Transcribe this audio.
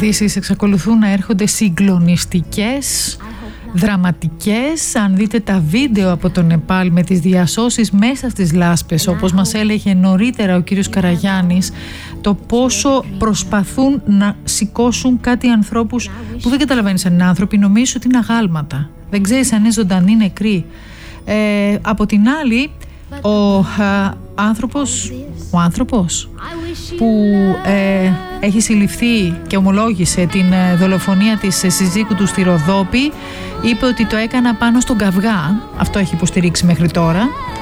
ειδήσεις εξακολουθούν να έρχονται συγκλονιστικές, δραματικές. Αν δείτε τα βίντεο από το Νεπάλ με τις διασώσεις μέσα στις λάσπες, όπως μας έλεγε νωρίτερα ο κύριος Καραγιάννης, το πόσο προσπαθούν να σηκώσουν κάτι ανθρώπους που δεν καταλαβαίνεις αν είναι άνθρωποι, νομίζεις ότι είναι αγάλματα, δεν ξέρεις αν είναι ζωντανοί, νεκροί. Από την άλλη, ο άνθρωπος που έχει συλληφθεί και ομολόγησε την δολοφονία της συζύγου του στη Ροδόπη, είπε ότι το έκανα πάνω στον καυγά. Αυτό έχει υποστηρίξει μέχρι τώρα.